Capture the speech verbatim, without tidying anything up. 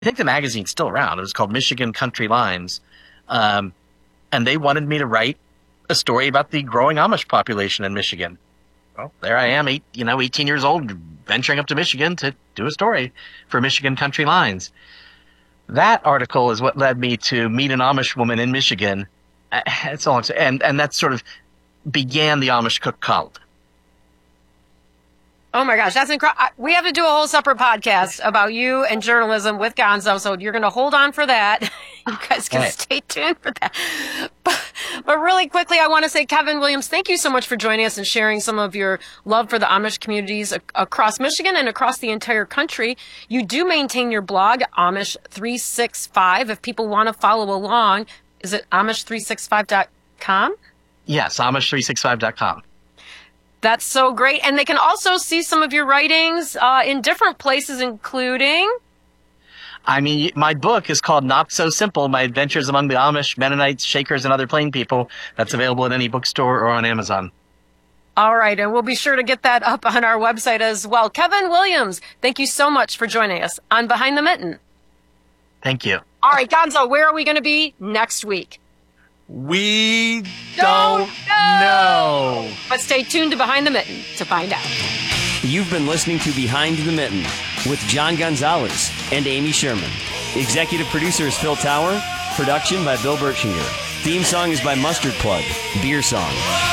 I think the magazine's still around. It was called Michigan Country Lines. Um, and they wanted me to write a story about the growing Amish population in Michigan. Well, there I am, eight, you know, eighteen years old, venturing up to Michigan to do a story for Michigan Country Lines. That article is what led me to meet an Amish woman in Michigan. That's all I'm saying. And, and that sort of began the Amish Cook Cult. Oh my gosh, that's incredible. We have to do a whole separate podcast about you and journalism with Gonzo, so you're going to hold on for that. You guys can Right. stay tuned for that. But, but really quickly, I want to say, Kevin Williams, thank you so much for joining us and sharing some of your love for the Amish communities ac- across Michigan and across the entire country. You do maintain your blog, Amish three sixty-five. If people want to follow along, is it amish three sixty-five dot com? Yes, amish three sixty-five dot com. That's so great. And they can also see some of your writings uh, in different places, including... I mean, my book is called Not So Simple, My Adventures Among the Amish, Mennonites, Shakers, and Other Plain People. That's available at any bookstore or on Amazon. All right, and we'll be sure to get that up on our website as well. Kevin Williams, thank you so much for joining us on Behind the Mitten. Thank you. All right, Gonzo, where are we going to be next week? We Don't don't know. But stay tuned to Behind the Mitten to find out. You've been listening to Behind the Mitten with John Gonzalez and Amy Sherman. Executive producer is Phil Tower. Production by Bill Birchinger. Theme song is by Mustard Plug, Beer Song.